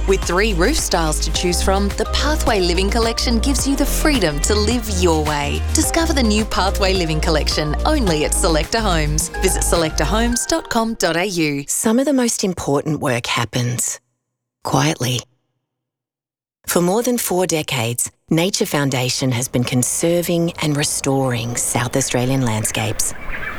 With 3 roof styles to choose from, the Pathway Living Collection gives you the freedom to live your way. Discover the new Pathway Living Collection only at Selector Homes. Visit selectorhomes.com.au. Some of the most important work happens quietly. For more than 4 decades, Nature Foundation has been conserving and restoring South Australian landscapes,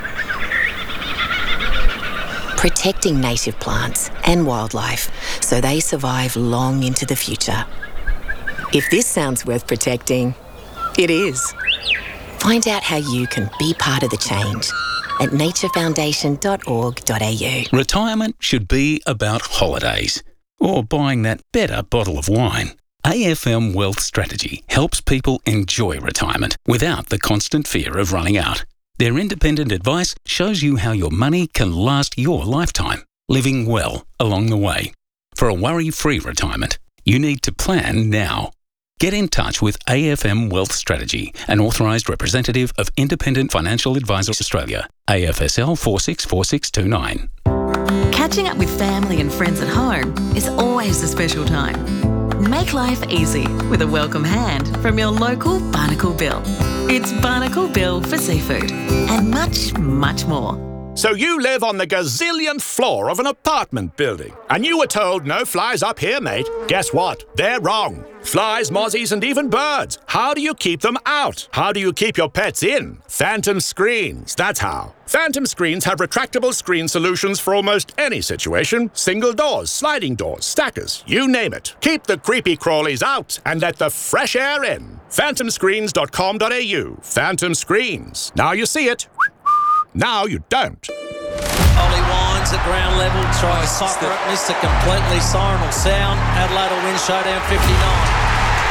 protecting native plants and wildlife so they survive long into the future. If this sounds worth protecting, it is. Find out how you can be part of the change at naturefoundation.org.au. Retirement should be about holidays or buying that better bottle of wine. AFM Wealth Strategy helps people enjoy retirement without the constant fear of running out. Their independent advice shows you how your money can last your lifetime, living well along the way. For a worry-free retirement, you need to plan now. Get in touch with AFM Wealth Strategy, an authorised representative of Independent Financial Advisors Australia, AFSL 464629. Catching up with family and friends at home is always a special time. Make life easy with a welcome hand from your local Barnacle Bill. It's Barnacle Bill for seafood and much, much more. So you live on the gazillionth floor of an apartment building, and you were told no flies up here, mate. Guess what? They're wrong. Flies, mozzies, and even birds. How do you keep them out? How do you keep your pets in? Phantom Screens, that's how. Phantom Screens have retractable screen solutions for almost any situation. Single doors, sliding doors, stackers, you name it. Keep the creepy crawlies out and let the fresh air in. phantomscreens.com.au. Phantom Screens. Now you see it. Now you don't. Ollie Wines at ground level, tries soccer it, missed it completely. Siren will sound. Adelaide will win showdown 59.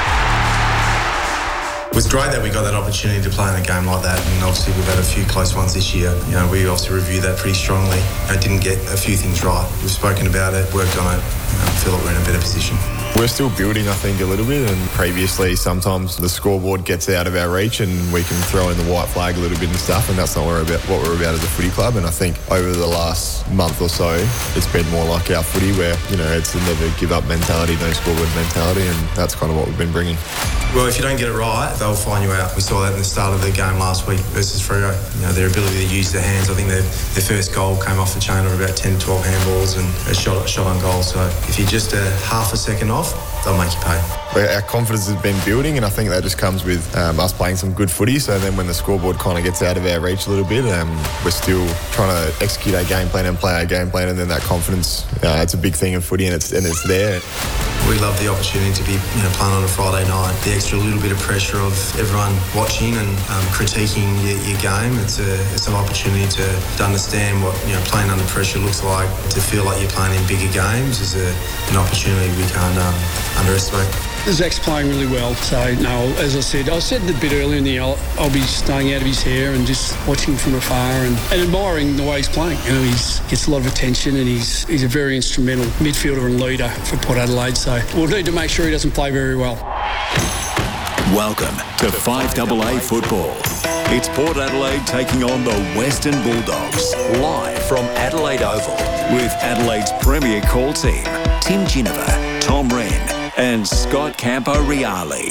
It was great that we got that opportunity to play in a game like that, and obviously we've had a few close ones this year. You know, we obviously reviewed that pretty strongly. I didn't get a few things right. We've spoken about it, worked on it, I feel like we're in a better position. We're still building, I think, a little bit, and previously sometimes the scoreboard gets out of our reach and we can throw in the white flag a little bit and stuff, and that's not what we're about as a footy club. And I think over the last month or so, it's been more like our footy where, you know, it's a never give up mentality, no scoreboard mentality, and that's kind of what we've been bringing. Well, if you don't get it right, they'll find you out. We saw that in the start of the game last week versus Freo. You know, their ability to use their hands. I think their first goal came off the chain of about 10 to 12 handballs and a shot on goal. So if you're just a half a second off, they'll make you pay. Our confidence has been building, and I think that just comes with us playing some good footy. So then when the scoreboard kind of gets out of our reach a little bit, we're still trying to execute our game plan and play our game plan, and then that confidence, it's a big thing in footy, and it's there. We love the opportunity to be playing on a Friday night. The extra little bit of pressure of everyone watching and critiquing your game. It's an opportunity to understand what playing under pressure looks like. To feel like you're playing in bigger games is an opportunity we can't underestimate. Zach's playing really well, so no, as I said a bit earlier in the year, I'll be staying out of his hair and just watching from afar and admiring the way he's playing. You know, he gets a lot of attention, and he's a very instrumental midfielder and leader for Port Adelaide, so we'll need to make sure he doesn't play very well. Welcome to 5AA Football. It's Port Adelaide taking on the Western Bulldogs, live from Adelaide Oval, with Adelaide's premier call team, Tim Ginniver, Tom Wren, and Scott Campo-Reale.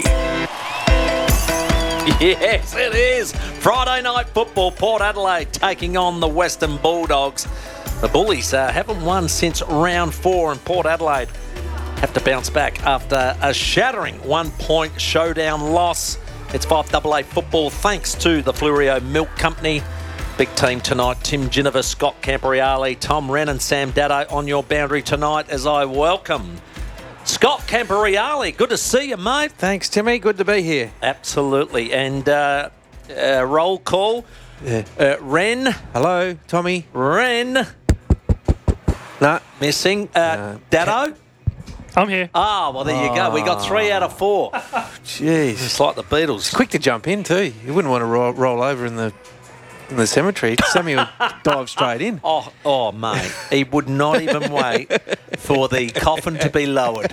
Yes, it is. Friday night football, Port Adelaide taking on the Western Bulldogs. The Bullies haven't won since round 4, and Port Adelaide have to bounce back after a shattering 1-point showdown loss. It's 5AA football thanks to the Flurio Milk Company. Big team tonight. Tim Ginniver, Scott Campo-Reale, Tom Wren and Sam Daddo on your boundary tonight as I welcome Scott Campo-Reale. Good to see you, mate. Thanks, Timmy. Good to be here. Absolutely. And roll call. Yeah. Wren. Hello, Tommy. Wren. No. Missing. Daddo. I'm here. Ah, well, there you go. We got 3 out of 4. Jeez. It's like the Beatles. It's quick to jump in, too. You wouldn't want to roll over in the cemetery. Sammy would dive straight in. Oh, mate. He would not even wait for the coffin to be lowered.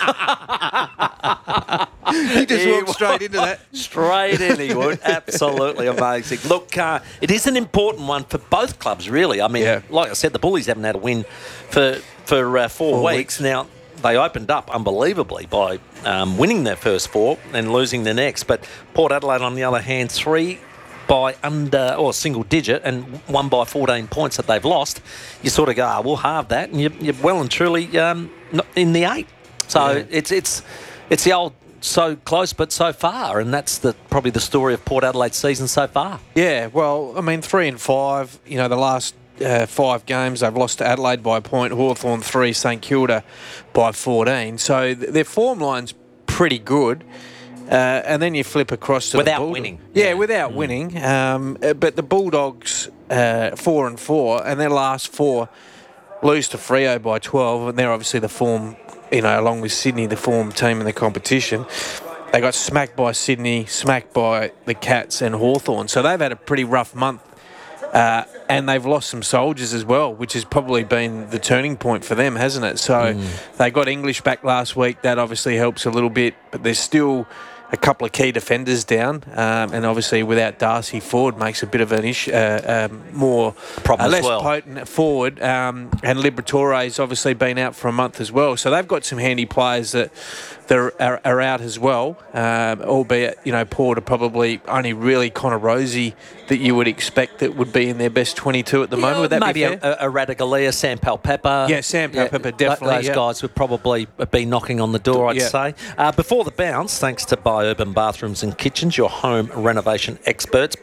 He just walked straight into that. Straight in, he would. Absolutely amazing. Look, it is an important one for both clubs, really. I mean, like I said, the Bullies haven't had a win for 4 weeks. Now, they opened up unbelievably by winning their first 4 and losing the next. But Port Adelaide, on the other hand, 3 by single digit and 1 by 14 points that they've lost. You sort of go, we'll halve that, and you're well and truly in the 8. So it's the old so close but so far, and that's probably the story of Port Adelaide's season so far. Yeah, well, I mean, 3 and 5, the last 5 games they've lost to Adelaide by a point, Hawthorn 3, St Kilda by 14. So their form line's pretty good. And then you flip across to without the winning. Yeah, without winning. But the Bulldogs 4 and 4, and their last 4 lose to Freo by 12, and they're obviously the form, along with Sydney, the form team in the competition. They got smacked by Sydney, smacked by the Cats and Hawthorn. So they've had a pretty rough month. And they've lost some soldiers as well, which has probably been the turning point for them, hasn't it? So they got English back last week. That obviously helps a little bit, but there's still a couple of key defenders down, and obviously without Darcy, Ford makes a bit of an issue, more less potent forward. And Liberatore's obviously been out for a month as well, so they've got some handy players that are out as well. Albeit, Port are probably only really Connor Rosie that you would expect that would be in their best 22 at the moment. Would that maybe be fair? a Radigalia, Sam Palpepper. Yeah, Sam Palpepper, definitely. Those guys would probably be knocking on the door, I'd say. Before the bounce, thanks to Buy Urban Bathrooms and Kitchens, your home renovation experts,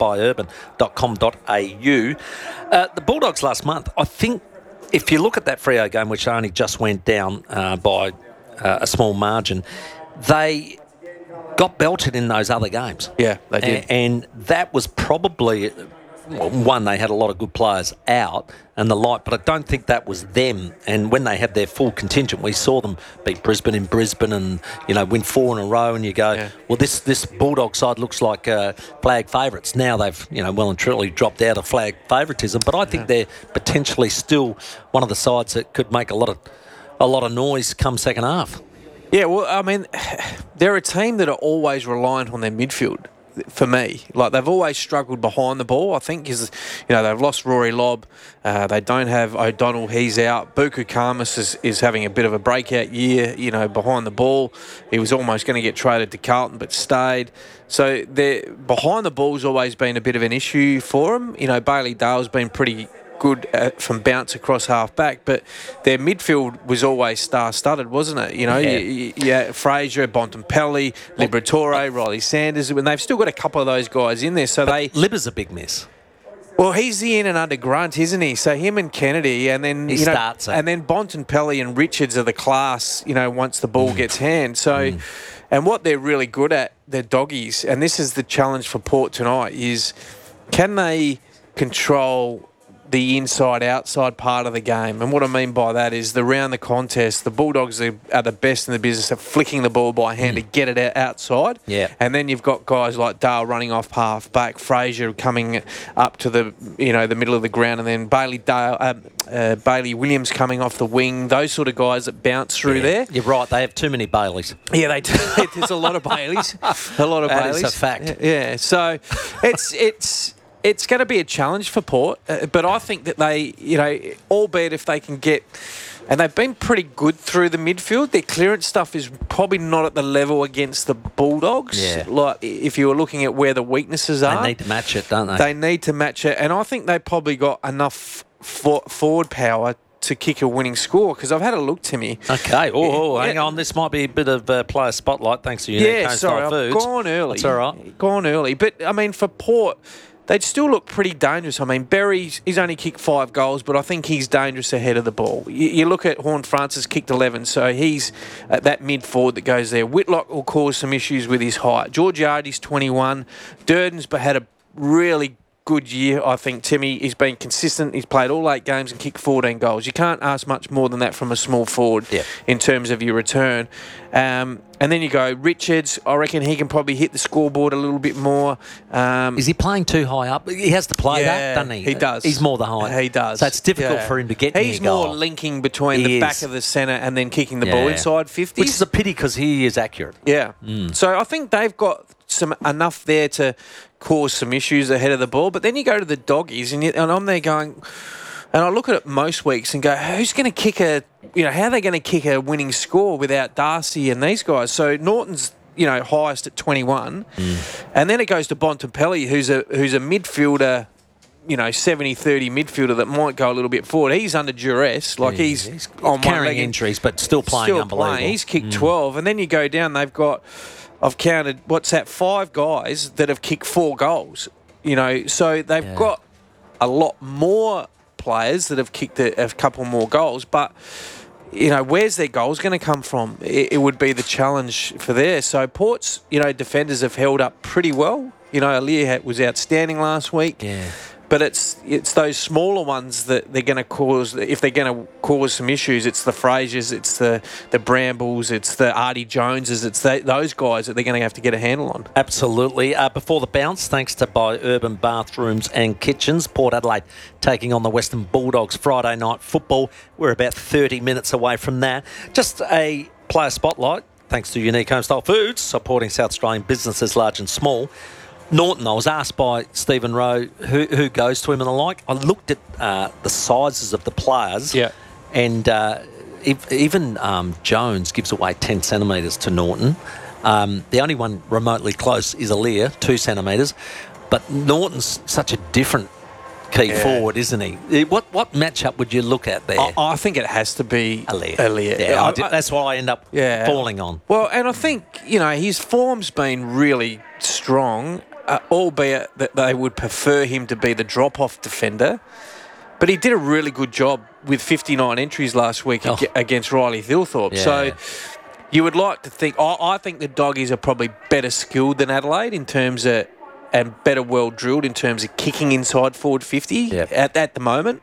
buyurban.com.au. The Bulldogs last month, I think, if you look at that Freo game, which only just went down by a small margin, they got belted in those other games. Yeah, they did. And that was probably, one, they had a lot of good players out and the like, but I don't think that was them. And when they had their full contingent, we saw them beat Brisbane in Brisbane and, win 4 in a row, and you go, well, this Bulldog side looks like flag favourites. Now they've, well and truly dropped out of flag favouritism, but I think they're potentially still one of the sides that could make a lot of noise come second half. Yeah, well, I mean, they're a team that are always reliant on their midfield, for me. Like, they've always struggled behind the ball, I think, because, they've lost Rory Lobb. They don't have O'Donnell, he's out. Buku Khamis is having a bit of a breakout year, behind the ball. He was almost going to get traded to Carlton, but stayed. So behind the ball's always been a bit of an issue for them. Bailey Dale's been pretty good from bounce across half back, but their midfield was always star-studded, wasn't it? Fraser, Bontempelli, Liberatore, Riley Sanders, and they've still got a couple of those guys in there. So Libba's a big miss. Well, he's the in and under grunt, isn't he? So him and Kennedy, and then starts it. And then Bontempelli and Richards are the class. Once the ball gets hand. So, and what they're really good at, they're doggies, and this is the challenge for Port tonight: is can they control the inside-outside part of the game? And what I mean by that is around the contest, the Bulldogs are the best in the business at flicking the ball by hand to get it outside. Yeah. And then you've got guys like Dale running off half back, Fraser coming up to the the middle of the ground, and then Bailey Williams coming off the wing. Those sort of guys that bounce through there. You're right. They have too many Baileys. Yeah, they do. There's a lot of Baileys. That is a fact. Yeah. So it's going to be a challenge for Port, but I think that they, albeit if they can get, and they've been pretty good through the midfield, their clearance stuff is probably not at the level against the Bulldogs. Yeah. Like, if you were looking at where the weaknesses are. They need to match it, don't they? They need to match it, and I think they probably got enough forward power to kick a winning score, because I've had a look, Timmy. Okay. Hang on. This might be a bit of player spotlight thanks to Unique Coastline Foods. I've gone early. That's all right. Gone early. But, I mean, for Port, they'd still look pretty dangerous. I mean, he's only kicked 5 goals, but I think he's dangerous ahead of the ball. You look at Horne-Francis kicked 11, so he's at that mid-forward that goes there. Whitlock will cause some issues with his height. Georgiades 21. Durden's had a really good year, I think, Timmy. He's been consistent. He's played all 8 games and kicked 14 goals. You can't ask much more than that from a small forward in terms of your return. And then you go, Richards, I reckon he can probably hit the scoreboard a little bit more. Is he playing too high up? He has to play that, doesn't he? He does. He's more the height. He does. So it's difficult for him to get He's near more goal. linking between the back of the centre and then kicking the ball inside 50s. Which is a pity because he is accurate. Yeah. So I think they've got enough there to cause some issues ahead of the ball. But then you go to the doggies and I'm there going, And I look at it most weeks and go, who's going to kick how are they going to kick a winning score without Darcy and these guys? So Norton's, highest at 21. And then it goes to Bontempelli, who's a midfielder, 70-30 midfielder that might go a little bit forward. He's under duress. He's on carrying injuries, but still playing unbelievable. He's kicked 12. And then you go down, I've counted, 5 guys that have kicked 4 goals. So they've got a lot more players that have kicked a couple more goals, but where's their goals going to come from? It would be the challenge for there. So Port's, defenders have held up pretty well. Aliir was outstanding last week. Yeah. But it's those smaller ones that they're going to cause. If they're going to cause some issues, it's the Frasers, it's the Brambles, it's the Artie Joneses, it's those guys that they're going to have to get a handle on. Absolutely. Before the bounce, thanks to By Urban Bathrooms and Kitchens, Port Adelaide taking on the Western Bulldogs Friday night football. We're about 30 minutes away from that. Just a player spotlight, thanks to Unique Homestyle Foods, supporting South Australian businesses large and small. Norton, I was asked by Stephen Rowe who goes to him and the like. I looked at the sizes of the players, and even Jones gives away 10 centimetres to Norton. The only one remotely close is Aliir, 2 centimetres. But Norton's such a different key forward, isn't he? What matchup would you look at there? I think it has to be Aliir. Yeah, that's what I end up falling on. Well, and I think, his form's been really strong. Albeit that they would prefer him to be the drop-off defender. But he did a really good job with 59 entries last week against Riley Thilthorpe. Yeah. So you would like to think... I think the Doggies are probably better skilled than Adelaide in terms of... and better well-drilled in terms of kicking inside forward 50 at the moment.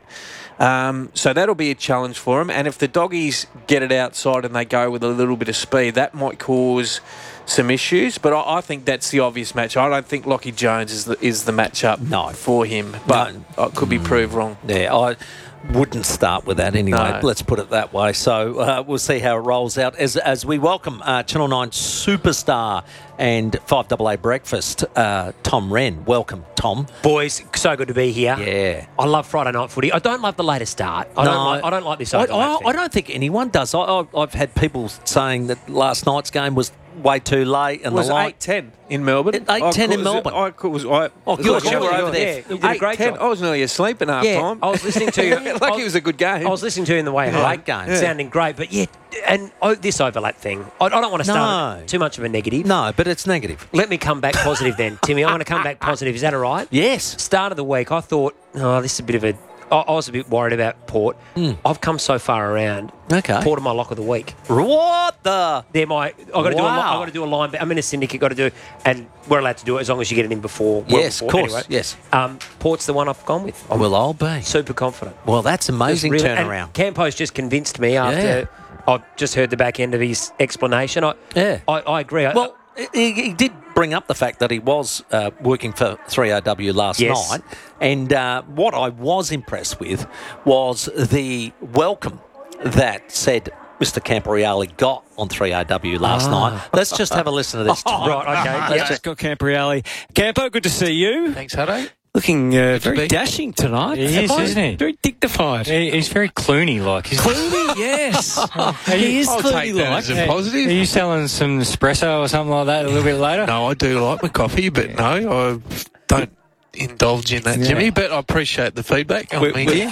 So that'll be a challenge for them. And if the Doggies get it outside and they go with a little bit of speed, that might cause some issues. But I think that's the obvious match. I don't think Lachie Jones is the matchup for him. But it could be proved wrong. Yeah, I wouldn't start with that anyway. No. Let's put it that way. So we'll see how it rolls out as we welcome Channel 9 superstar and 5AA Breakfast, Tom Wren. Welcome, Tom. Boys, so good to be here. Yeah. I love Friday night footy. I don't love the later start. I don't like this overlap thing. I don't think anyone does. I've had people saying that last night's game was way too late. And it was 8:10 in Melbourne. 8:10 in Melbourne. You were over there. You did a great job. I was nearly asleep at half time. I was listening to you. It was a good game. I was listening to you in the way home. Great game. Sounding great. But and this overlap thing, I don't want to start too much of a negative. No, but it's negative. Let me come back positive then, Timmy. I'm going to come back positive. Is that all right? Yes. Start of the week, I thought, this is a bit of a... I was a bit worried about Port. I've come so far around. Okay. Port are my lock of the week. What the? They're my... I've got to do a line... I'm in a syndicate, got to do... And we're allowed to do it as long as you get it in before. Yes, of course. Anyway, yes. Port's the one I've gone with. I'll be. Super confident. Well, that's amazing turnaround. And Campo's just convinced me after I've just heard the back end of his explanation. I agree. Well, he did bring up the fact that he was working for 3AW last night. And what I was impressed with was the welcome that said Mr. Camporeale got on 3AW last night. Let's just have a listen to this. Right, okay. Let's just got Camporeale. Campo, good to see you. Thanks, Hutto. Looking very dashing tonight. He is, isn't he? Very dignified. He's very Clooney-like. Clooney, yes. He is Clooney-like. As a positive. Are you selling some espresso or something like that a little bit later? No, I do like my coffee, but no, I don't indulge in that, Jimmy, but I appreciate the feedback on media.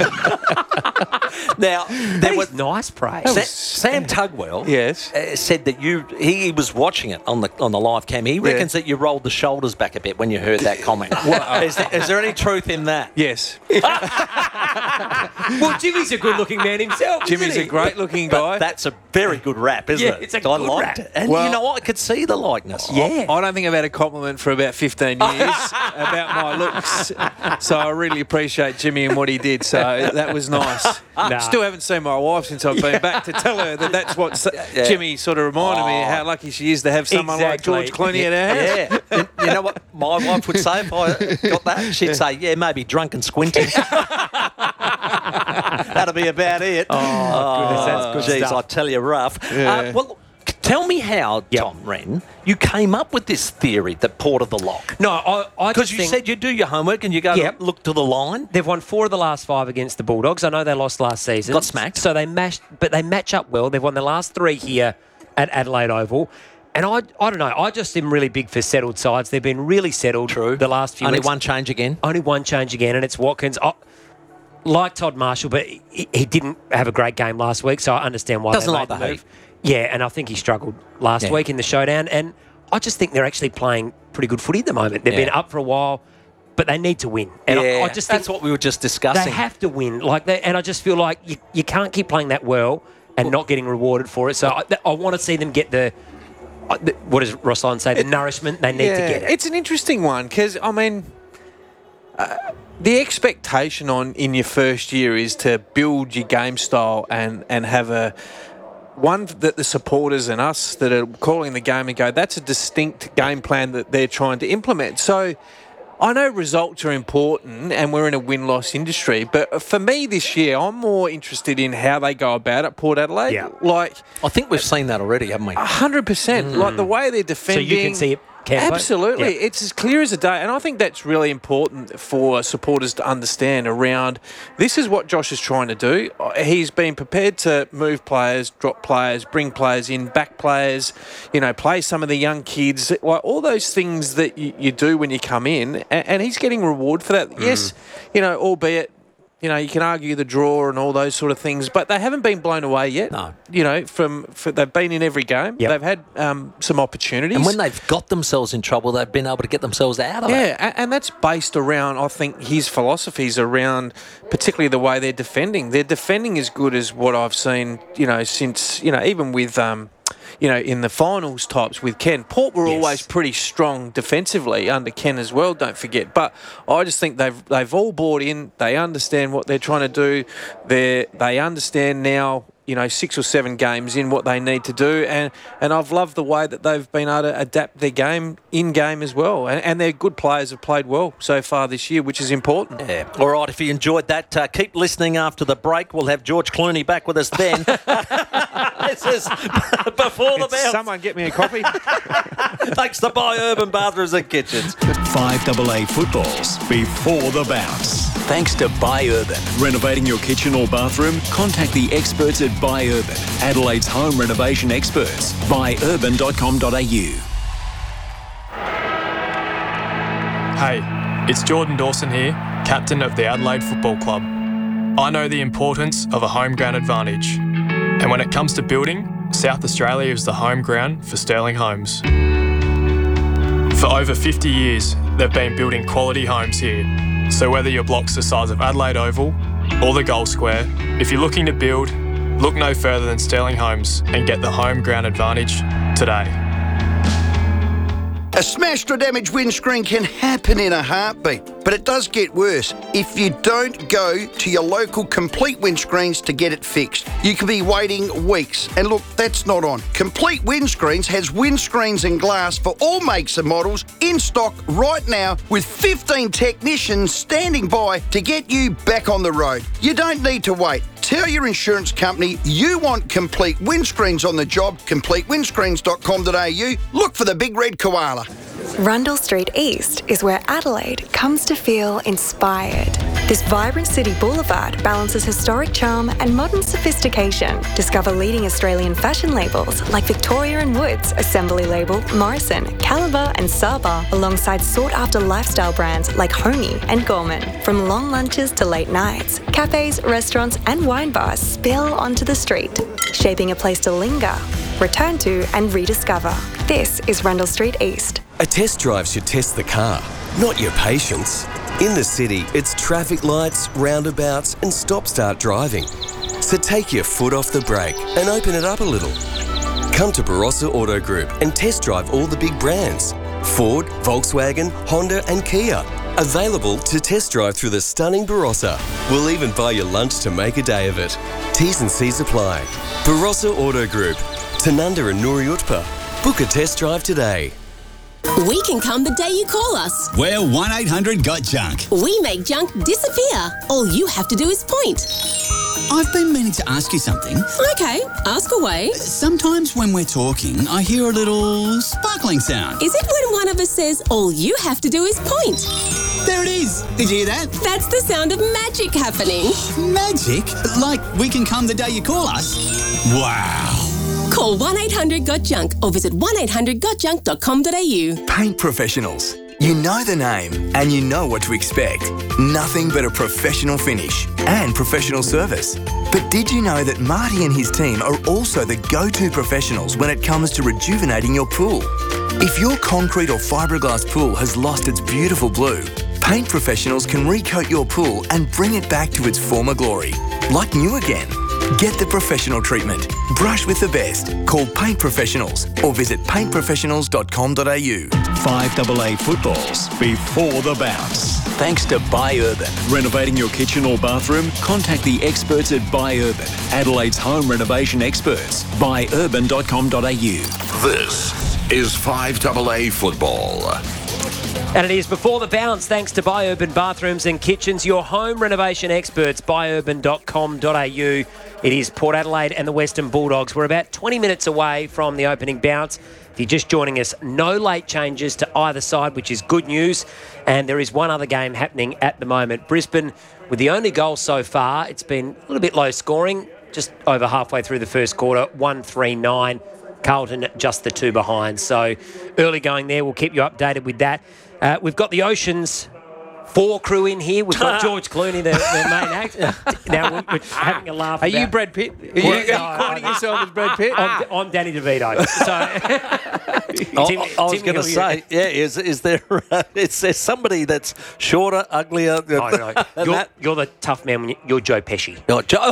Now, there was nice praise. Sam Tugwell said that he was watching it on the live cam. He reckons that you rolled the shoulders back a bit when you heard that comment. Is there any truth in that? Yes. Well, Jimmy's a good-looking man himself. Jimmy's a great-looking guy. That's a very good rap, isn't it? It's a good rap. And you know what? I could see the likeness. Yeah. I don't think I've had a compliment for about 15 years about my looks. So I really appreciate Jimmy and what he did. So that was nice. Still haven't seen my wife since I've been back to tell her that's what Jimmy sort of reminded me how lucky she is to have someone like George Clooney at her house. Yeah. You know what my wife would say if I got that? She'd say, maybe drunk and squinting. That'll be about it. Oh, goodness, that's good stuff. stuff. I tell you, rough. Yeah. Tell me how, Tom Wren, you came up with this theory that Port are the lock. No, I because you said you do your homework and you go to look to the line. They've won 4 of the last 5 against the Bulldogs. I know they lost last season. Got smacked. So they match up well. They've won the last 3 here at Adelaide Oval. And I don't know. I just am really big for settled sides. They've been really settled the last few Only weeks. one change again. Only one change again, and it's Watkins. Like Todd Marshall, but he didn't have a great game last week, so I understand why Doesn't they like made the move. Yeah, and I think he struggled last week in the showdown, and I just think they're actually playing pretty good footy at the moment. They've been up for a while, but they need to win. And I just think that's what we were just discussing. They have to win, and I just feel like you can't keep playing that well and not getting rewarded for it. So I want to see them get what does Rossline say? The nourishment they need to get it. It's an interesting one because, I mean, the expectation in your first year is to build your game style and have one that the supporters and us that are calling the game and go, that's a distinct game plan that they're trying to implement. So I know results are important and we're in a win-loss industry, but for me this year, I'm more interested in how they go about it, Port Adelaide. Yeah. I think we've seen that already, haven't we? 100%. Like the way they're defending. So you can see it. Campo? Absolutely. Yeah. It's as clear as a day. And I think that's really important for supporters to understand around this is what Josh is trying to do. He's been prepared to move players, drop players, bring players in, back players, play some of the young kids, all those things that you do when you come in. And he's getting reward for that. Yes, albeit, you can argue the draw and all those sort of things, but they haven't been blown away yet. No. They've been in every game. Yep. They've had some opportunities. And when they've got themselves in trouble, they've been able to get themselves out of it. Yeah, and that's based around, I think, his philosophies around particularly the way they're defending. Their defending is good as what I've seen, since, even with... in the finals types with Ken. Port were always pretty strong defensively under Ken as well, don't forget. But I just think they've all bought in. They understand what they're trying to do. They understand now, 6 or 7 games in what they need to do. And I've loved the way that they've been able to adapt their game in-game as well. And their good players have played well so far this year, which is important. Yeah. All right, if you enjoyed that, keep listening after the break. We'll have George Clooney back with us then. This is before the bounce. Someone get me a coffee. Thanks to Buy Urban Bathrooms and Kitchens. 5AA footballs before the bounce. Thanks to Buy Urban. Renovating your kitchen or bathroom? Contact the experts at Buy Urban, Adelaide's home renovation experts. Buyurban.com.au. Hey, it's Jordan Dawson here, captain of the Adelaide Football Club. I know the importance of a home ground advantage. And when it comes to building, South Australia is the home ground for Sterling Homes. For over 50 years, they've been building quality homes here. So whether your block's the size of Adelaide Oval or the Gold Square, if you're looking to build, look no further than Sterling Homes and get the home ground advantage today. A smashed or damaged windscreen can happen in a heartbeat, but it does get worse if you don't go to your local Complete Windscreens to get it fixed. You could be waiting weeks, and look, that's not on. Complete Windscreens has windscreens and glass for all makes and models in stock right now with 15 technicians standing by to get you back on the road. You don't need to wait. Tell your insurance company you want Complete Windscreens on the job, completewindscreens.com.au. Look for the big red koala. Rundle Street East is where Adelaide comes to feel inspired. This vibrant city boulevard balances historic charm and modern sophistication. Discover leading Australian fashion labels like Victoria and Woods, Assembly Label, Morrison, Caliber and Saba, alongside sought-after lifestyle brands like Homey and Gorman. From long lunches to late nights, cafes, restaurants and wine bars spill onto the street, shaping a place to linger, return to and rediscover. This is Rundle Street East. A test drive should test the car, not your patience. In the city, it's traffic lights, roundabouts and stop-start driving. So take your foot off the brake and open it up a little. Come to Barossa Auto Group and test drive all the big brands. Ford, Volkswagen, Honda and Kia. Available to test drive through the stunning Barossa. We'll even buy you lunch to make a day of it. T's and C's apply. Barossa Auto Group. Tanunda and Noori Utpa. Book a test drive today. We can come the day you call us. We're 1-800-GOT-JUNK. We make junk disappear. All you have to do is point. I've been meaning to ask you something. Okay, ask away. Sometimes when we're talking, I hear a little sparkling sound. Is it when one of us says all you have to do is point? There it is. Did you hear that? That's the sound of magic happening. Magic? Like we can come the day you call us? Wow. Call 1-800-GOT-JUNK or visit 1-800-GOTJUNK.com.au. Paint professionals. You know the name and you know what to expect. Nothing but a professional finish and professional service. But did you know that Marty and his team are also the go-to professionals when it comes to rejuvenating your pool? If your concrete or fiberglass pool has lost its beautiful blue, Paint Professionals can recoat your pool and bring it back to its former glory, like new again. Get the professional treatment. Brush with the best. Call Paint Professionals or visit paintprofessionals.com.au. 5AA footballs before the bounce. Thanks to Buy Urban. Renovating your kitchen or bathroom? Contact the experts at Buy Urban, Adelaide's home renovation experts. Buyurban.com.au. This is 5AA football. And it is before the bounce, thanks to Buy Urban Bathrooms and Kitchens, your home renovation experts, buyurban.com.au. It is Port Adelaide and the Western Bulldogs. We're about 20 minutes away from the opening bounce. If you're just joining us, no late changes to either side, which is good news. And there is one other game happening at the moment. Brisbane, with the only goal so far, it's been a little bit low scoring, just over halfway through the first quarter, 1-3-9. Carlton just the two behind. So early going there. We'll keep you updated with that. We've got the Oceans 4 crew in here. We've got George Clooney, the main actor. Now we're having a laugh. Are you Brad Pitt? Are you calling yourself as Brad Pitt? I'm Danny DeVito. So I was going to say, is there somebody that's shorter, uglier? You're the tough man. You're Joe Pesci. No, Joe.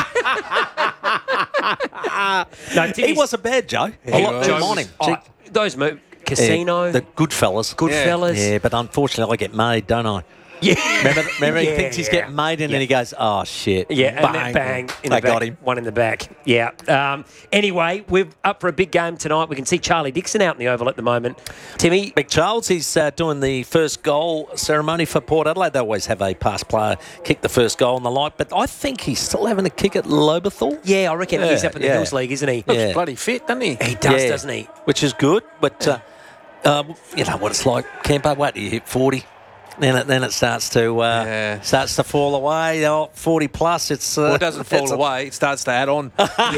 He wasn't bad, Joe. On him. Those movies. Casino. The Goodfellas. Yeah, but unfortunately I get made, don't I? Yeah. Remember he thinks he's getting made and then he goes, oh, shit. Yeah, bang. and then bang. They got him. One in the back. Yeah. Anyway, we're up for a big game tonight. We can see Charlie Dixon out in the Oval at the moment. Timmy. Big Charles, he's doing the first goal ceremony for Port Adelaide. They always have a past player kick the first goal and the like, but I think he's still having a kick at Loberthal. Yeah, I reckon he's up in the Hills League, isn't he? Looks bloody fit, doesn't he? He does, doesn't he? Which is good, but you know what it's like, Kempo. Wait till you hit 40. Then it starts to fall away. 40 plus, it doesn't fall away. It starts to add on.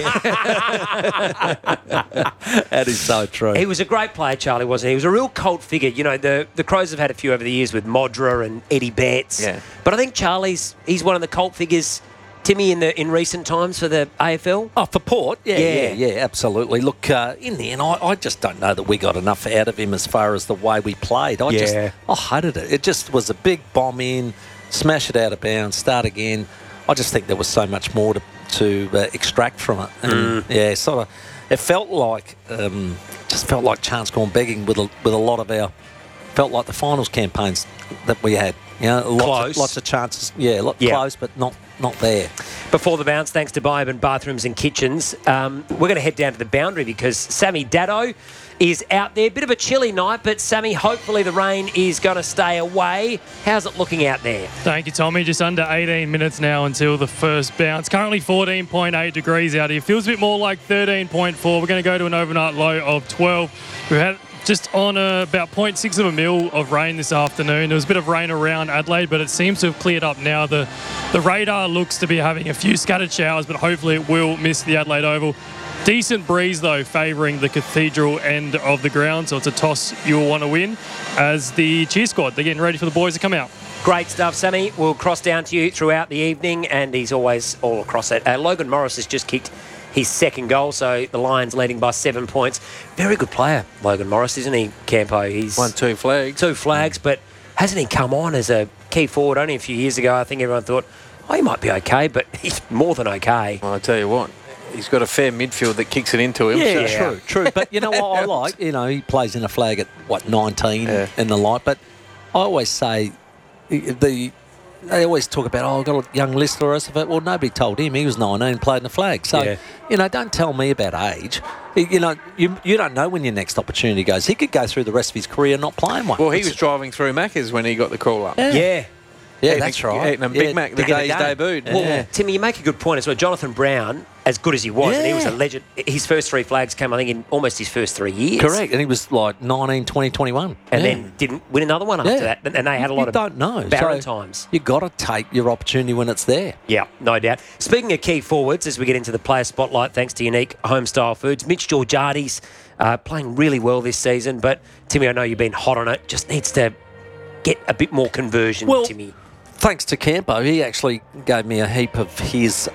That is so true. He was a great player, Charlie, wasn't he? He was a real cult figure. You know, the Crows have had a few over the years with Modra and Eddie Betts. Yeah. But I think he's one of the cult figures, Timmy, in recent times for the AFL? Oh, for Port? Yeah, absolutely. Look, in the end, I just don't know that we got enough out of him as far as the way we played. I hated it. It just was a big bomb in, smash it out of bounds, start again. I just think there was so much more to extract from it. And it felt like chance gone begging with a lot of our, felt like the finals campaigns that we had. You know, lots of chances. Close, but not there. Before the bounce, thanks to Buy Urban Bathrooms and Kitchens, we're going to head down to the boundary because Sammy Daddo is out there. Bit of a chilly night, but Sammy, hopefully the rain is going to stay away. How's it looking out there? Thank you, Tommy. Just under 18 minutes now until the first bounce. Currently 14.8 degrees out here. Feels a bit more like 13.4. We're going to go to an overnight low of 12. We've had just on about 0.6 of a mil of rain this afternoon. There was a bit of rain around Adelaide, but it seems to have cleared up now. The radar looks to be having a few scattered showers, but hopefully it will miss the Adelaide Oval. Decent breeze, though, favouring the Cathedral end of the ground, so it's a toss you'll want to win as the cheer squad, they're getting ready for the boys to come out. Great stuff, Sammy. We'll cross down to you throughout the evening, and he's always all across it. Logan Morris has just kicked his second goal, so the Lions leading by 7 points. Very good player, Logan Morris, isn't he, Campo? He's won 2 flags. 2 flags, but hasn't he come on as a key forward only a few years ago? I think everyone thought, he might be okay, but he's more than okay. Well, I tell you what, he's got a fair midfield that kicks it into him. Yeah, true. But you know what I like? You know, he plays in a flag at, 19 and the like, but I always say they always talk about, I've got a young Lister or rest of it. Well, nobody told him. He was 19, played in the flag. So, don't tell me about age. You know, you don't know when your next opportunity goes. He could go through the rest of his career not playing one. Well, he was driving through Macca's when he got the call up. Yeah. Yeah, that's right. Eating a Big Mac the day he's debuted. Well, Timmy, you make a good point as well. Jonathan Brown, as good as he was, and he was a Yeah. legend. His first 3 flags came, I think, in almost his first 3 years. Correct, and he was like 19, 20, 21. And then didn't win another one after that. And they had a lot of don't know. barren So times. You've got to take your opportunity when it's there. Yeah, no doubt. Speaking of key forwards, as we get into the player spotlight, thanks to Unique Homestyle Foods, Mitch Georgiades playing really well this season. But, Timmy, I know you've been hot on it. Just needs to get a bit more conversion, Timmy. Thanks to Campo, he actually gave me a heap of his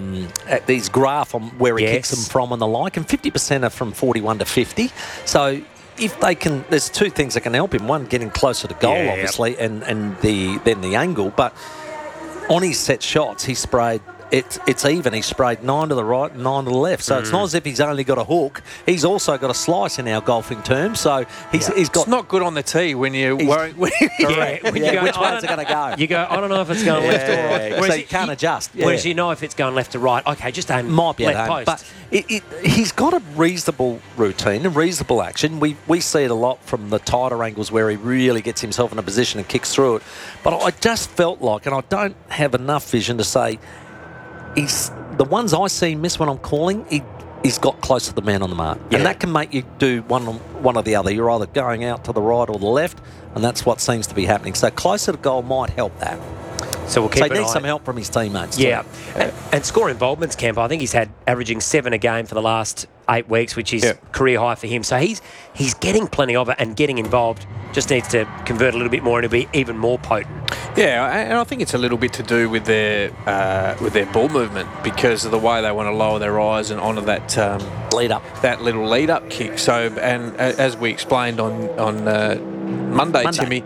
graph on where he kicks them from and the like, and 50% are from 41 to 50. So if they can, there's 2 things that can help him. One, getting closer to goal, obviously, and then the angle. But on his set shots, he sprayed. It's even. He sprayed 9 to the right and 9 to the left. So it's not as if he's only got a hook. He's also got a slice in our golfing terms. So he's got. It's not good on the tee when you worry. When you go, which ones are going to go? You go, I don't know if it's going left or right. So you can't adjust. Whereas you know if it's going left or right. Okay, just aim might be left at home, post. but he's got a reasonable routine, a reasonable action. We see it a lot from the tighter angles where he really gets himself in a position and kicks through it. But I just felt like, and I don't have enough vision to say, he's the ones I see miss when I'm calling. He's got close to the man on the mark, and that can make you do one or the other. You're either going out to the right or the left, and that's what seems to be happening. So closer to goal might help that. So we'll keep he needs some help from his teammates. Yeah, and score involvements, Camp. I think he's had averaging 7 a game for the last 8 weeks, which is career high for him. So he's getting plenty of it and getting involved. Just needs to convert a little bit more and it'll be even more potent. Yeah, and I think it's a little bit to do with their ball movement because of the way they want to lower their eyes and onto that lead up, that little lead up kick. So, and as we explained on Monday, Timmy,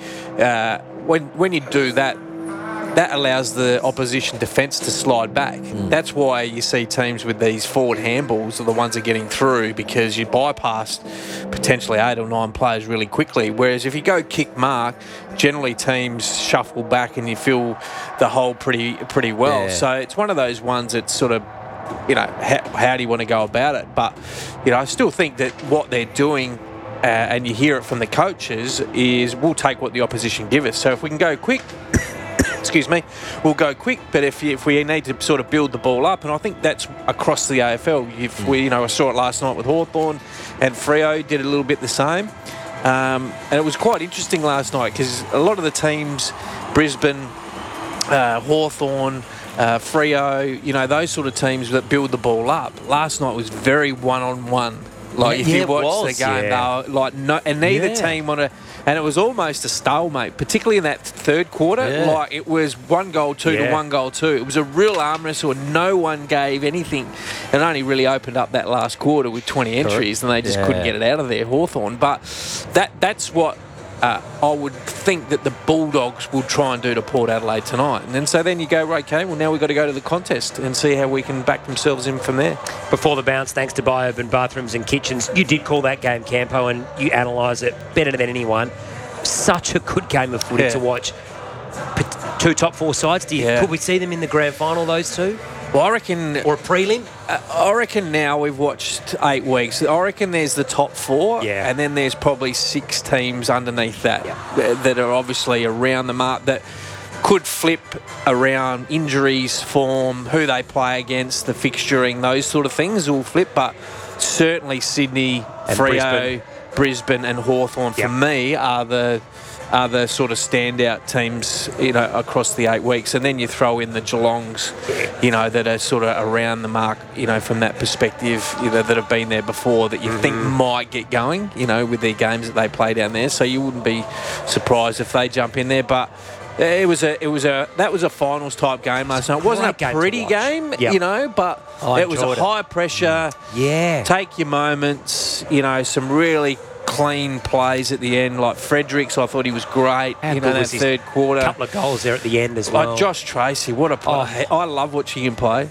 when you do that. That allows the opposition defence to slide back. That's why you see teams with these forward handballs are the ones that are getting through because you bypass potentially 8 or 9 players really quickly. Whereas if you go kick mark, generally teams shuffle back and you fill the hole pretty well. Yeah. So it's one of those ones that's sort of, how do you want to go about it? But, I still think that what they're doing and you hear it from the coaches is we'll take what the opposition give us. So if we can go quick, excuse me, we'll go quick, but if we need to sort of build the ball up, and I think that's across the AFL. I saw it last night with Hawthorn, and Freo did a little bit the same. And it was quite interesting last night because a lot of the teams, Brisbane, Hawthorn, Freo, those sort of teams that build the ball up, last night was very one-on-one. Like if you watch the game, they were like and neither team wanted. And it was almost a stalemate, particularly in that third quarter. Yeah. Like it was 1 goal 2 to 1 goal 2. It was a real arm wrestle and no one gave anything. It only really opened up that last quarter with 20 entries and they just couldn't get it out of there, Hawthorn. But that's what I would think that the Bulldogs will try and do to Port Adelaide tonight. And then you go, okay, well now we've got to go to the contest and see how we can back themselves in from there. Before the bounce, thanks to Biourban Bathrooms and Kitchens, you did call that game, Campo, and you analyse it better than anyone. Such a good game of footy to watch. 2 top 4 sides. Could we see them in the grand final, those two? Well, I reckon... Or a prelim? I reckon now we've watched 8 weeks. I reckon there's the top 4, and then there's probably 6 teams underneath that that are obviously around the mark that could flip around injuries, form, who they play against, the fixturing, those sort of things will flip. But certainly Sydney, and Freo, Brisbane and Hawthorn for me are the sort of standout teams, across the 8 weeks. And then you throw in the Geelongs, that are sort of around the mark, from that perspective, that have been there before that you think might get going, with their games that they play down there. So you wouldn't be surprised if they jump in there. But that was a finals type game last night. It wasn't a pretty game, but it was a high pressure. Take your moments, some really clean plays at the end, like Fredericks. I thought he was great. That third quarter. A couple of goals there at the end as well. Like Josh Tracy, what a play! I love watching him play.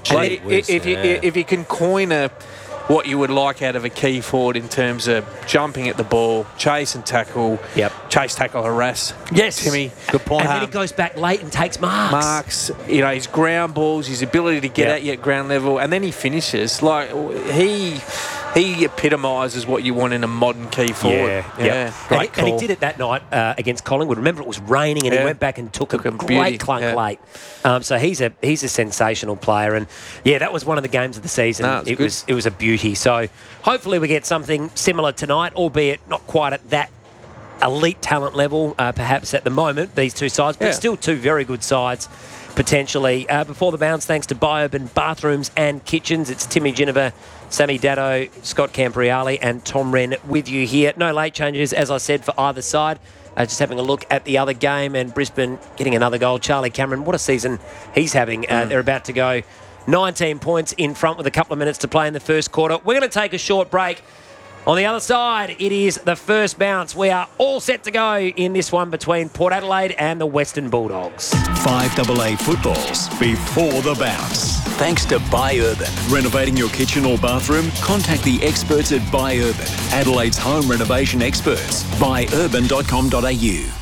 If you can coin what you would like out of a key forward in terms of jumping at the ball, chase and tackle, chase, tackle, harass. Yes, Timmy. Good point. And then he goes back late and takes marks. His ground balls, his ability to get at you at ground level, and then he finishes. Like He epitomises what you want in a modern key forward. Great call. And he did it that night against Collingwood. Remember, it was raining, and he went back and took a great clunk late. So he's a sensational player, and that was one of the games of the season. It was a beauty. So hopefully we get something similar tonight, albeit not quite at that elite talent level, perhaps at the moment, these two sides, but still two very good sides. Potentially. Before the bounce, thanks to Biourban Bathrooms and Kitchens. It's Timmy Ginniver, Sammy Daddo, Scott Campriali and Tom Wren with you here. No late changes, as I said, for either side. Just having a look at the other game and Brisbane getting another goal. Charlie Cameron, what a season he's having. They're about to go 19 points in front with a couple of minutes to play in the first quarter. We're going to take a short break. On the other side, it is the first bounce. We are all set to go in this one between Port Adelaide and the Western Bulldogs. 5AA footballs before the bounce. Thanks to Biourban. Renovating your kitchen or bathroom? Contact the experts at Biourban, Adelaide's home renovation experts. Biourban.com.au.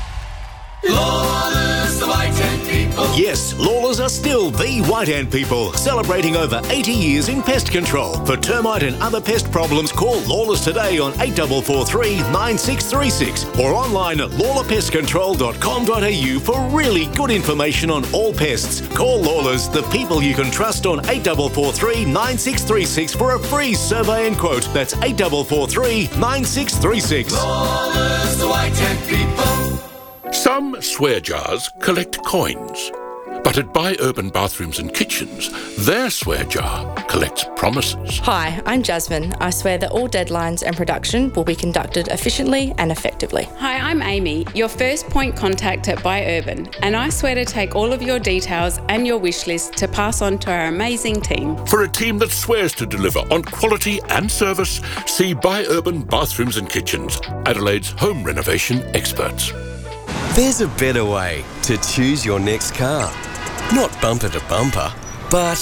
Lawlers, the White Ant People. Yes, Lawlers are still the White Ant People, celebrating over 80 years in pest control. For termite and other pest problems, call Lawlers today on 8443 9636 or online at lawlerpestcontrol.com.au for really good information on all pests. Call Lawlers, the people you can trust, on 8443 9636 for a free survey and quote. That's 8443 9636. Lawlers, the White Ant People. Some swear jars collect coins, but at Biourban Bathrooms and Kitchens, their swear jar collects promises. Hi, I'm Jasmine. I swear that all deadlines and production will be conducted efficiently and effectively. Hi, I'm Amy, your first point contact at Biourban, and I swear to take all of your details and your wish list to pass on to our amazing team. For a team that swears to deliver on quality and service, see Biourban Bathrooms and Kitchens, Adelaide's home renovation experts. There's a better way to choose your next car. Not bumper to bumper, but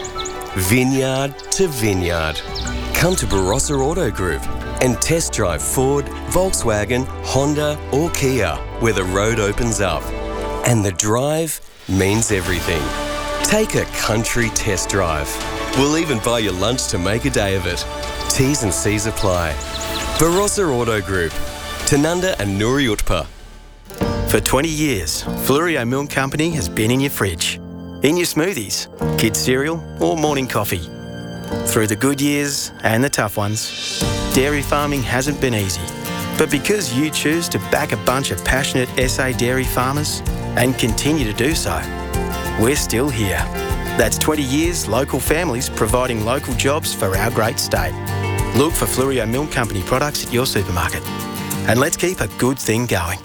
vineyard to vineyard. Come to Barossa Auto Group and test drive Ford, Volkswagen, Honda or Kia, where the road opens up. And the drive means everything. Take a country test drive. We'll even buy you lunch to make a day of it. T's and C's apply. Barossa Auto Group, Tanunda and Nuri Utpa. For 20 years, Fluorio Milk Company has been in your fridge, in your smoothies, kids' cereal or morning coffee. Through the good years and the tough ones, dairy farming hasn't been easy. But because you choose to back a bunch of passionate SA dairy farmers and continue to do so, we're still here. That's 20 years local families providing local jobs for our great state. Look for Fluorio Milk Company products at your supermarket. And let's keep a good thing going.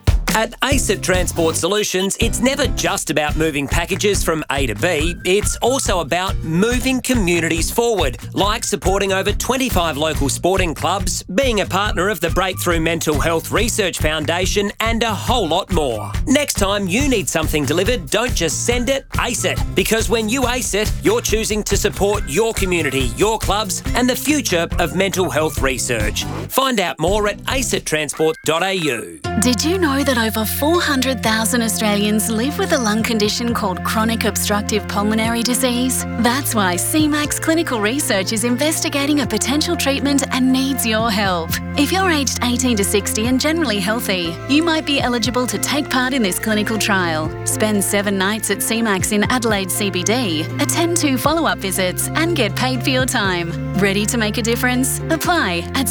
At ACET Transport Solutions, it's never just about moving packages from A to B, it's also about moving communities forward, like supporting over 25 local sporting clubs, being a partner of the Breakthrough Mental Health Research Foundation, and a whole lot more. Next time you need something delivered, don't just send it, ACE it. Because when you ACE it, you're choosing to support your community, your clubs, and the future of mental health research. Find out more at acettransport.au. Did you know that over 400,000 Australians live with a lung condition called chronic obstructive pulmonary disease? That's why CMAX Clinical Research is investigating a potential treatment and needs your help. If you're aged 18 to 60 and generally healthy, you might be eligible to take part in this clinical trial. Spend 7 nights at CMAX in Adelaide CBD, attend 2 follow-up visits and get paid for your time. Ready to make a difference? Apply at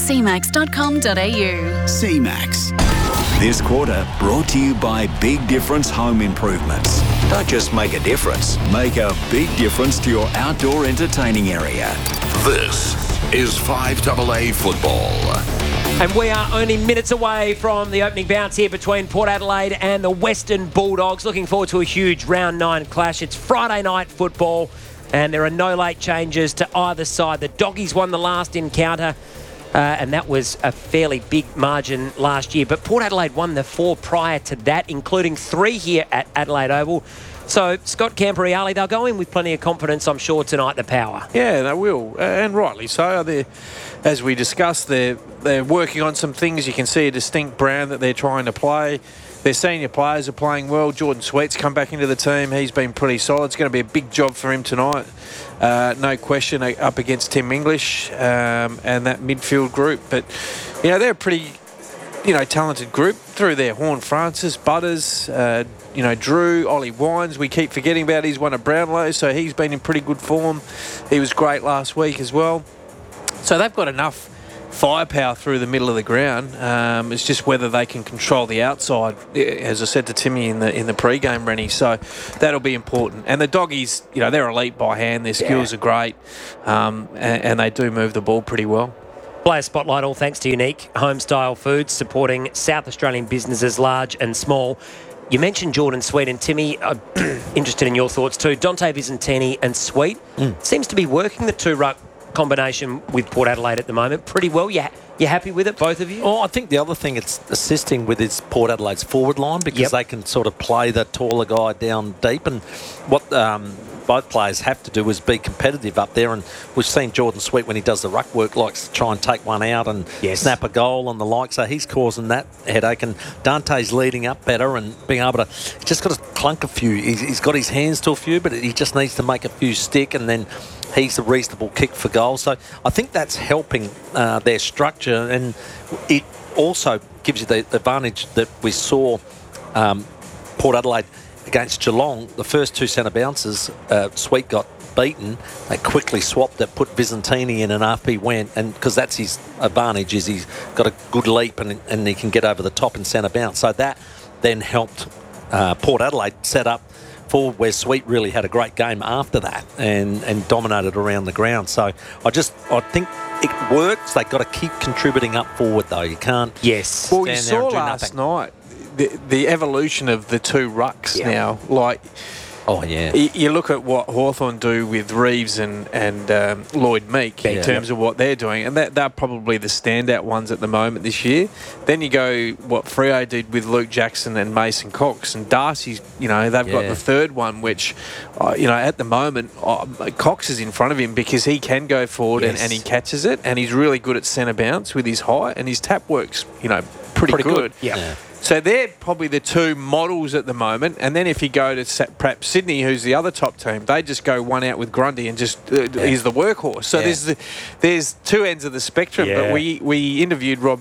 cmax.com.au. CMAX. This quarter brought to you by Big Difference Home Improvements. Don't just make a difference, make a big difference to your outdoor entertaining area. This is 5AA football. And we are only minutes away from the opening bounce here between Port Adelaide and the Western Bulldogs. Looking forward to a huge round 9 clash. It's Friday night football and there are no late changes to either side. The Doggies won the last encounter. And that was a fairly big margin last year. But Port Adelaide won the 4 prior to that, including 3 here at Adelaide Oval. So, Scott Campriali, they'll go in with plenty of confidence, I'm sure, tonight, the Power. Yeah, they will, and rightly so. As we discussed, they're working on some things. You can see a distinct brand that they're trying to play. their senior players are playing well. Jordan Sweet's come back into the team. He's been pretty solid. It's going to be a big job for him tonight. No question, up against Tim English and that midfield group. But, they're a pretty, talented group through there. Horn Francis, Butters, Drew, Ollie Wines. We keep forgetting about he's won a Brownlow, so he's been in pretty good form. He was great last week as well. So they've got enough firepower through the middle of the ground. It's just whether they can control the outside, as I said to Timmy in the pre-game, Rennie. So that'll be important. And the doggies, they're elite by hand. Their skills are great, and they do move the ball pretty well. Player Spotlight, all thanks to Unique Homestyle Foods, supporting South Australian businesses large and small. You mentioned Jordan Sweet and Timmy. I'm interested in your thoughts too. Dante Visentini and Sweet seems to be working the two-ruck combination with Port Adelaide at the moment pretty well. You happy with it, both of you? Oh, I think the other thing it's assisting with is Port Adelaide's forward line, because they can sort of play the taller guy down deep, and what both players have to do is be competitive up there, and we've seen Jordan Sweet, when he does the ruck work, likes to try and take one out and snap a goal and the like, so he's causing that headache, and Dante's leading up better and being able to, he's just got to clunk a few. He's got his hands to a few, but he just needs to make a few stick, and then he's a reasonable kick for goal. So I think that's helping their structure, and it also gives you the advantage that we saw Port Adelaide against Geelong. The first two centre bounces, Sweet got beaten. They quickly swapped it, put Visentini in, and off he went. And because that's his advantage, is he's got a good leap and he can get over the top in centre bounce. So that then helped Port Adelaide set up forward, where Sweet really had a great game after that and dominated around the ground. So I think it works. They've got to keep contributing up forward, though. You can't. Yes. Well, you saw last night the evolution of the two rucks now. Like, oh yeah, you look at what Hawthorn do with Reeves and Lloyd Meek in terms of what they're doing, and they're probably the standout ones at the moment this year. Then you go what Freo did with Luke Jackson and Mason Cox, and Darcy's. They've got the third one, which at the moment Cox is in front of him because he can go forward and he catches it, and he's really good at centre bounce with his height, and his tap works pretty good. Yeah. So they're probably the two models at the moment. And then if you go to perhaps Sydney, who's the other top team, they just go one out with Grundy and just he's the workhorse. So there's two ends of the spectrum. Yeah. But we interviewed Rob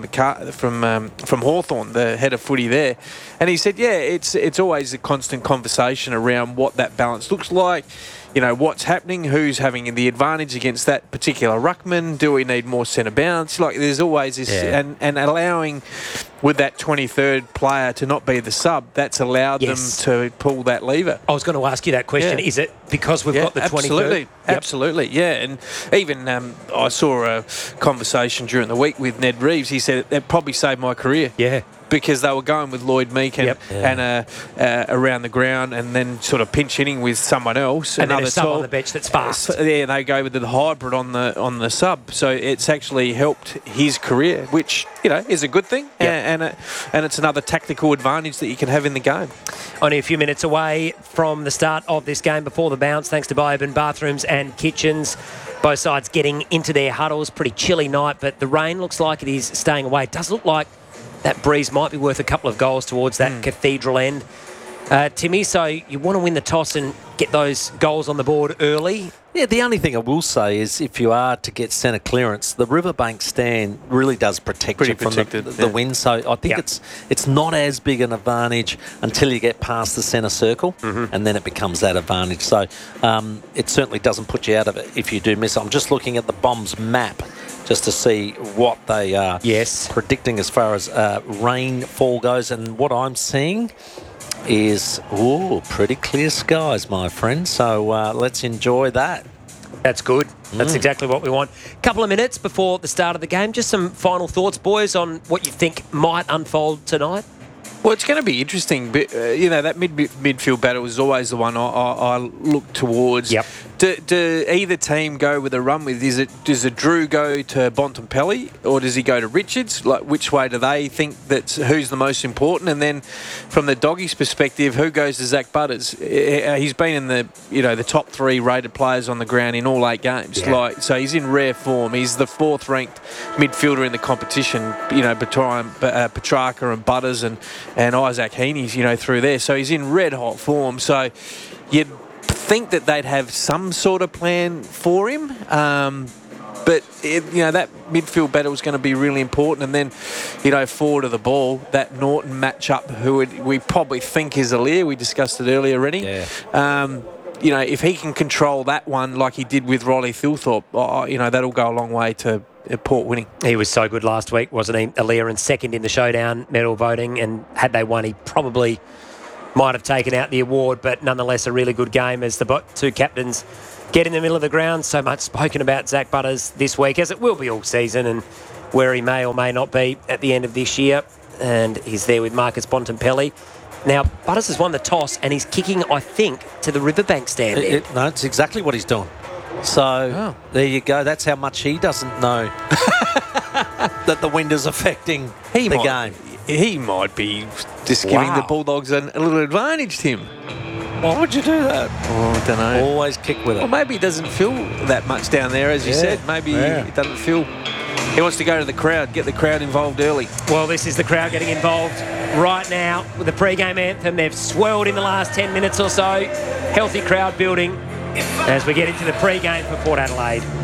from Hawthorn, the head of footy there, and he said, it's always a constant conversation around what that balance looks like. What's happening, who's having the advantage against that particular ruckman, do we need more centre bounce? Like, there's always this, and allowing with that 23rd player to not be the sub, that's allowed them to pull that lever. I was going to ask you that question. Is it because we've got the 23rd? Absolutely, yeah. And even I saw a conversation during the week with Ned Reeves. He said it probably saved my career. Yeah. Because they were going with Lloyd Meek and around the ground, and then sort of pinch hitting with someone else. And then a sub on the bench that's fast. Yeah, they go with the hybrid on the sub. So it's actually helped his career, which is a good thing, and it's another tactical advantage that you can have in the game. Only a few minutes away from the start of this game before the bounce, thanks to Biourban Bathrooms and Kitchens. Both sides getting into their huddles. Pretty chilly night, but the rain looks like it is staying away. It does look like that breeze might be worth a couple of goals towards that Cathedral end. Timmy, so you want to win the toss and get those goals on the board early? Yeah, the only thing I will say is if you are to get centre clearance, the Riverbank stand really does protect you from the wind. So I think it's not as big an advantage until you get past the centre circle, and then it becomes that advantage. So it certainly doesn't put you out of it if you do miss it. I'm just looking at the Bombs map just to see what they are predicting as far as rainfall goes. And what I'm seeing is pretty clear skies, my friend. So let's enjoy that. That's good. That's exactly what we want. Couple of minutes before the start of the game. Just some final thoughts, boys, on what you think might unfold tonight. Well, it's going to be interesting. But, that midfield battle is always the one I look towards Do either team go with a run with? Does a Drew go to Bontempelli or does he go to Richards? Like, which way do they think who's the most important? And then, from the Doggies' perspective, who goes to Zach Butters? He's been in the top 3 rated players on the ground in all 8 games. Yeah. So he's in rare form. He's the 4th ranked midfielder in the competition. Petrarca and Butters and Isaac Heaney's through there. So he's in red hot form. So you'd think that they'd have some sort of plan for him, but that midfield battle is going to be really important. And then, forward of the ball, that Norton matchup, who we probably think is Aliir. We discussed it earlier already. Yeah. If he can control that one like he did with Riley Thilthorpe, that'll go a long way to Port winning. He was so good last week, wasn't he? Aliir, and second in the showdown medal voting, and had they won, he probably might have taken out the award, but nonetheless a really good game as the 2 captains get in the middle of the ground. So much spoken about Zach Butters this week, as it will be all season, and where he may or may not be at the end of this year. And he's there with Marcus Bontempelli. Now, Butters has won the toss and he's kicking, I think, to the Riverbank stand. No, it's exactly what he's doing. So there you go. That's how much he doesn't know that the wind is affecting the game. He might be just giving the Bulldogs a little advantage, Tim. Why would you do that? Oh, I don't know. Always kick with it. Well, maybe he doesn't feel that much down there, as you said. Maybe he doesn't feel... He wants to go to the crowd, get the crowd involved early. Well, this is the crowd getting involved right now with the pre-game anthem. They've swelled in the last 10 minutes or so. Healthy crowd building as we get into the pre-game for Port Adelaide.